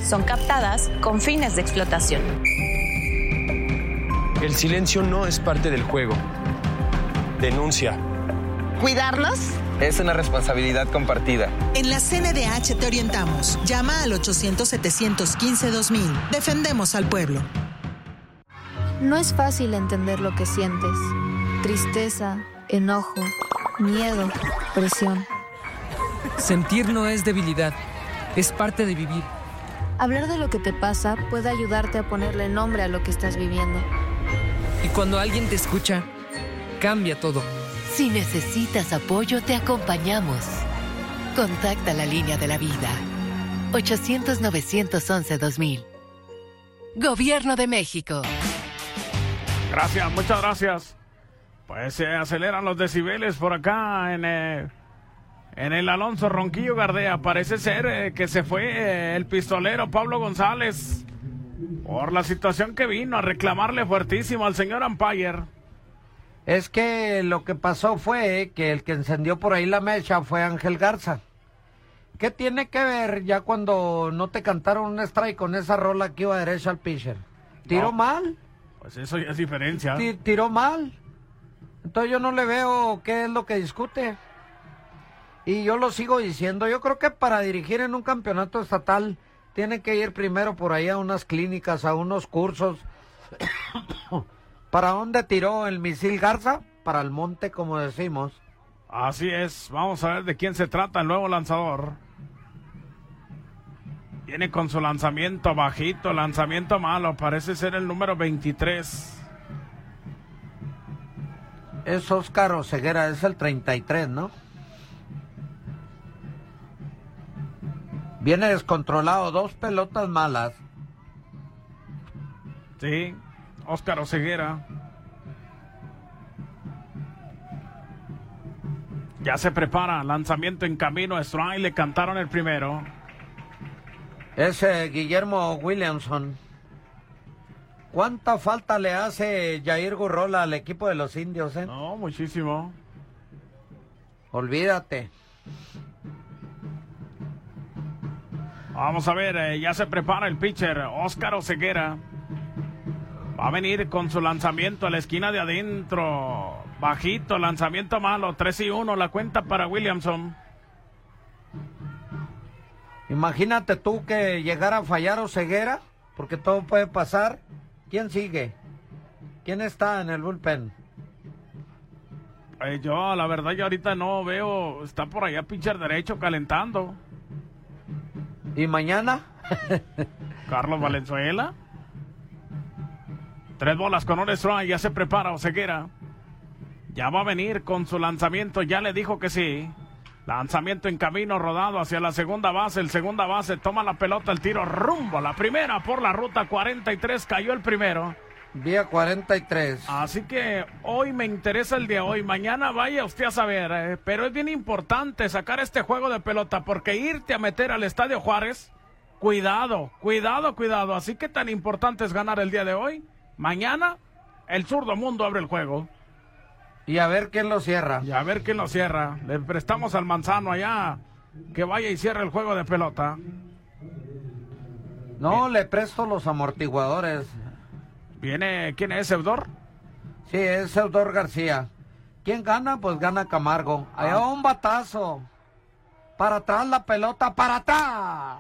son captadas con fines de explotación. El silencio no es parte del juego. Denuncia. ¿Cuidarnos? Es una responsabilidad compartida. En la CNDH te orientamos. Llama al 800-715-2000. Defendemos al pueblo. No es fácil entender lo que sientes. Tristeza, enojo, miedo, presión. Sentir no es debilidad, es parte de vivir. Hablar de lo que te pasa puede ayudarte a ponerle nombre a lo que estás viviendo. Y cuando alguien te escucha, cambia todo. Si necesitas apoyo, te acompañamos. Contacta la línea de la vida. 800-911-2000. Gobierno de México. Gracias, muchas gracias. Pues se aceleran los decibeles por acá en el Alonso Ronquillo Gardea. Parece ser que se fue el pistolero Pablo González por la situación que vino a reclamarle fuertísimo al señor umpire. Es que lo que pasó fue que el que encendió por ahí la mecha fue Ángel Garza. ¿Qué tiene que ver ya cuando no te cantaron un strike con esa rola que iba derecha al pitcher? ¿Tiró mal? Pues eso ya es diferencia. Tiró mal. Entonces yo no le veo qué es lo que discute. Y yo lo sigo diciendo, yo creo que para dirigir en un campeonato estatal tiene que ir primero por ahí a unas clínicas, a unos cursos. ¿Para dónde tiró el misil Garza? Para el monte, como decimos. Así es, vamos a ver de quién se trata el nuevo lanzador. Viene con su lanzamiento bajito, lanzamiento malo, parece ser el número 23. Es Óscar Oseguera, es el 33, ¿no? Viene descontrolado, 2 pelotas malas. Sí, Óscar Oseguera. Ya se prepara, lanzamiento en camino, strike, le cantaron el primero. Es Guillermo Williamson. ¿Cuánta falta le hace Jair Gurrola al equipo de los indios, eh? No, muchísimo. Olvídate. Vamos a ver, ya se prepara el pitcher, Óscar Oseguera. Va a venir con su lanzamiento a la esquina de adentro. Bajito, lanzamiento malo, 3-1, la cuenta para Williamson. Imagínate tú que llegara a fallar Oseguera, porque todo puede pasar. ¿Quién sigue? ¿Quién está en el bullpen? Yo, la verdad, yo ahorita no veo. Está por allá pitcher derecho calentando. ¿Y mañana? Carlos Valenzuela. 3 bolas con un strike, ya se prepara Oseguera. Ya va a venir con su lanzamiento, ya le dijo que sí. Lanzamiento en camino, rodado hacia la segunda base. El segunda base toma la pelota, el tiro rumbo a la primera por la ruta 43. Cayó el primero. Vía 43. Así que hoy me interesa el de hoy. Mañana vaya usted a saber. Pero es bien importante sacar este juego de pelota, porque irte a meter al Estadio Juárez, cuidado, cuidado, cuidado. Así que tan importante es ganar el día de hoy. Mañana el zurdo mundo abre el juego. Y a ver quién lo cierra. Y a ver quién lo cierra. Le prestamos al Manzano allá que vaya y cierre el juego de pelota. No, le presto los amortiguadores. ¿Viene? ¿Quién es, Eudor? Sí, es Eudor García. ¿Quién gana? Pues gana Camargo. Allá va un batazo. Para atrás la pelota, para atrás.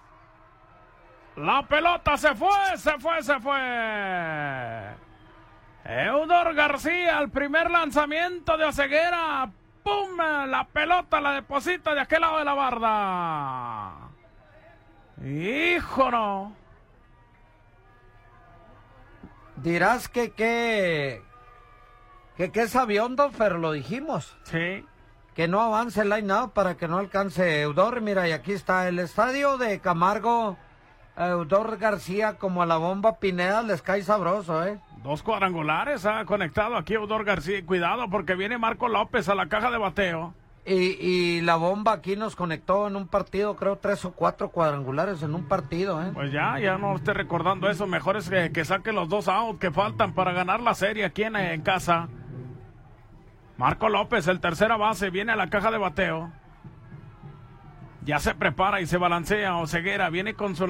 La pelota se fue, se fue, se fue. Eudor García, el primer lanzamiento de Oseguera. ¡Pum! La pelota la deposita de aquel lado de la barda. ¡Hijo no! Dirás que es aviondo, pero lo dijimos. Sí. Que no avance el line-out para que no alcance Eudor. Mira, y aquí está el estadio de Camargo. Eudor García, como a la bomba Pineda, les cae sabroso, ¿eh? 2 cuadrangulares ha conectado aquí Eudor García. Cuidado porque viene Marco López a la caja de bateo. Y la bomba aquí nos conectó en un partido, creo 3 o 4 cuadrangulares en un partido, ¿eh? Pues ya no esté recordando eso. Mejor es que saque los 2 outs que faltan para ganar la serie aquí en casa. Marco López, el tercera base, viene a la caja de bateo. Ya se prepara y se balancea Oseguera. Viene con su